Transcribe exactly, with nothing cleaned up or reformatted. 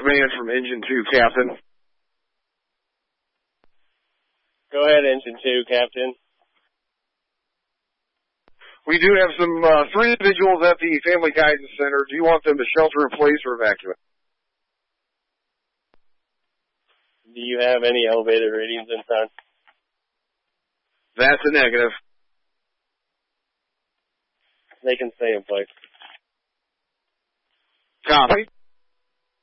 command from Engine two, Captain. Go ahead, Engine two, Captain. We do have some uh, three individuals at the Family Guidance Center. Do you want them to shelter in place or evacuate? Do you have any elevated readings in front? That's a negative. They can stay in place. Copy.